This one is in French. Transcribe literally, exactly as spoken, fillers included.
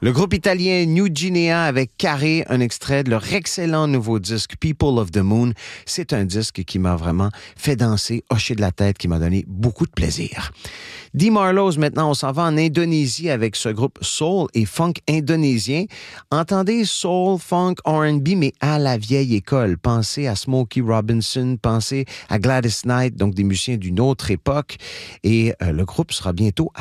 Le groupe italien New Guinea avec Carré, un extrait de leur excellent nouveau disque People of the Moon. C'est un disque qui m'a vraiment fait danser, hocher de la tête, qui m'a donné beaucoup de plaisir. Dee Marlowe, maintenant, on s'en va en Indonésie avec ce groupe soul et funk indonésien. Entendez soul, funk, R and B, mais à la vieille école. Pensez à Smokey Robinson, pensez à Gladys Knight, donc des musiciens d'une autre époque. Et euh, le groupe sera bientôt à